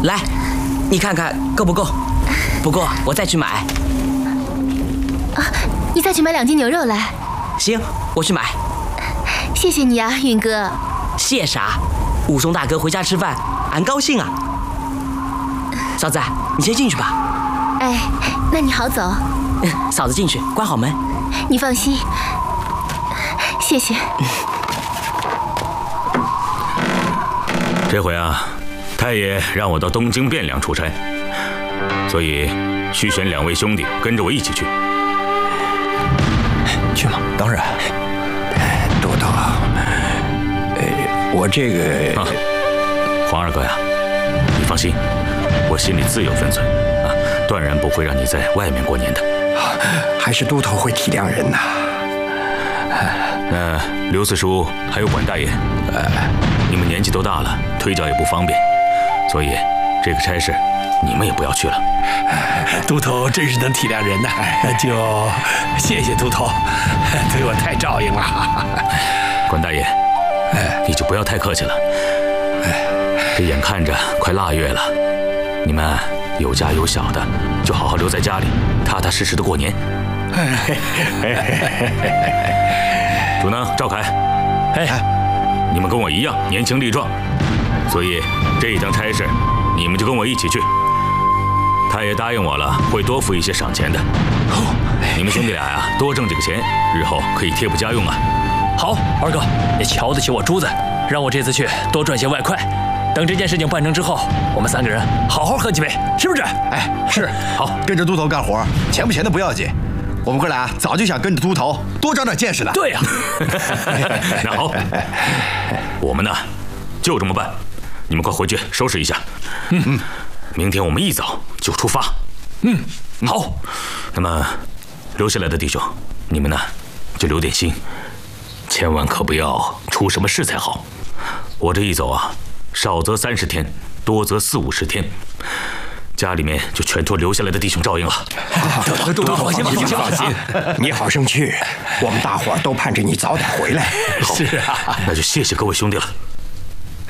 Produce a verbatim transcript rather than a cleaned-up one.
来，你看看够不够？不够，我再去买。 啊，你再去买两斤牛肉来。 行，我去买。 谢谢你啊，允哥。 谢啥？武松大哥回家吃饭，俺高兴啊。嫂子，你先进去吧。 哎，那你好走。 嫂子进去，关好门。 你放心。谢谢。 这回啊，太爷让我到东京汴梁出差，所以需选两位兄弟跟着我一起去。 去吗？当然。都头，呃，我这个…… 啊，黄二哥呀，你放心，我心里自有分寸啊，断然不会让你在外面过年的。 还是都头会体谅人呐。 那刘四叔还有管大爷，呃，你们年纪都大了，推脚也不方便，所以这个差事你们也不要去了。 都头真是能体谅人呐，就谢谢都头，对我太照应了。 管大爷，你就不要太客气了。这眼看着快腊月了，你们有家有小的，就好好留在家里，踏踏实实的过年。主呢，赵凯，哎，你们跟我一样年轻力壮，所以这一趟差事你们就跟我一起去。他也答应我了，会多付一些赏钱的。你们兄弟俩呀，多挣这个钱，日后可以贴补家用啊。 好，二哥，你瞧得起我珠子，让我这次去多赚些外快。等这件事情办成之后，我们三个人好好喝几杯，是不是？ 哎，是。好，跟着都头干活，钱不钱的不要紧。我们哥俩早就想跟着都头多长点见识的。 对呀。 那好，我们呢就这么办。你们快回去收拾一下。嗯嗯。明天我们一早就出发。 嗯，好。 那么留下来的弟兄，你们呢就留点心，千万可不要出什么事才好。我这一走啊，少则三十天，多则四五十天，家里面就全托留下来的弟兄照应了。 都头放心吧，放心，你好生去，我们大伙儿都盼着你早点回来。 是啊，那就谢谢各位兄弟了。